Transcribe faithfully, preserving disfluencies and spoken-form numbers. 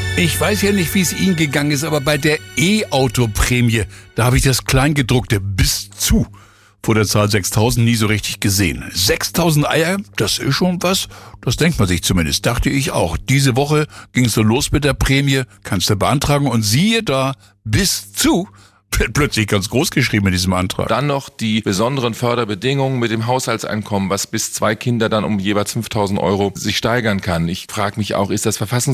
Ich weiß ja nicht, wie es Ihnen gegangen ist, aber bei der E-Auto-Prämie, da habe ich das Kleingedruckte bis zu vor der Zahl sechstausend nie so richtig gesehen. sechstausend Eier, das ist schon was. Das denkt man sich zumindest, dachte ich auch. Diese Woche ging es so los mit der Prämie, kannst du beantragen und siehe da, bis zu, wird plötzlich ganz groß geschrieben in diesem Antrag. Dann noch die besonderen Förderbedingungen mit dem Haushaltseinkommen, was bis zwei Kinder dann um jeweils fünftausend Euro sich steigern kann. Ich frage mich auch, ist das verfassungsgemäß?